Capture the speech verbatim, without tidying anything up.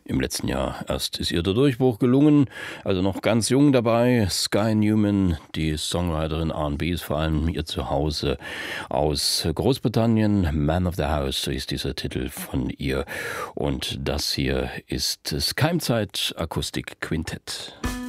Im letzten Jahr erst ist ihr der Durchbruch gelungen, also noch ganz jung dabei. Sky Newman, die Songwriterin, R and B ist vor allem ihr Zuhause aus Großbritannien. Man of the House, so ist dieser Titel von ihr. Und das hier ist das Keimzeit Akustik Quintett.